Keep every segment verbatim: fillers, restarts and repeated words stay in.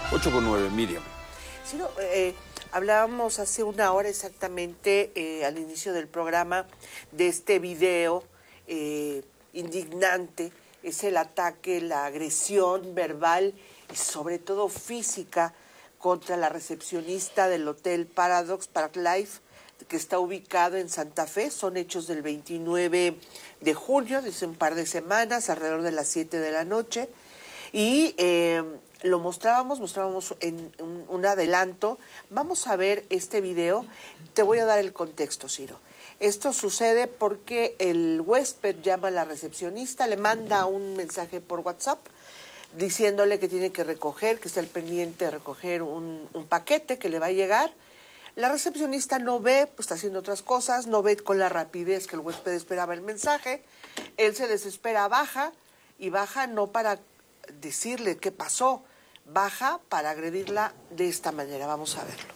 ocho con nueve, Miriam. Sí, no, eh, hablábamos hace una hora exactamente, eh, al inicio del programa, de este video eh, indignante. Es el ataque, la agresión verbal y sobre todo física contra la recepcionista del Hotel Paradox Park Life, que está ubicado en Santa Fe. Son hechos del veintinueve de junio, desde un par de semanas, alrededor de las siete de la noche. Y eh, lo mostrábamos, mostrábamos en un, un adelanto. Vamos a ver este video. Te voy a dar el contexto, Ciro. Esto sucede porque el huésped llama a la recepcionista, le manda un mensaje por WhatsApp diciéndole que tiene que recoger, que está al pendiente de recoger un, un paquete que le va a llegar. La recepcionista no ve, pues está haciendo otras cosas, no ve con la rapidez que el huésped esperaba el mensaje. Él se desespera, baja, y baja no para decirle qué pasó, baja para agredirla de esta manera. Vamos a verlo.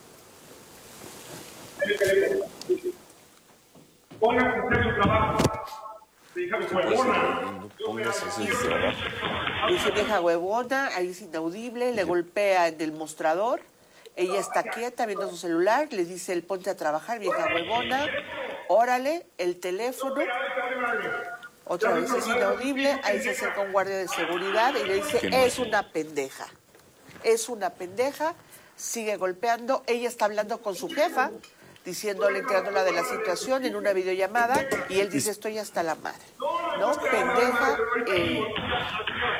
Pon a hacer su trabajo. Hija huevona. Póngase a hacer su trabajo. Dice vieja huevona, ahí es inaudible, le golpea en el mostrador. Ella está quieta viendo su celular, le dice el ponte a trabajar, vieja huevona. Órale, el teléfono. Otra vez es inaudible, ahí se acerca un guardia de seguridad y le dice, es una pendeja. Es una pendeja, sigue golpeando. Ella está hablando con su jefa, diciéndole, enterándola de la situación en una videollamada, y él dice, estoy hasta la madre, ¿no? Pendeja, eh,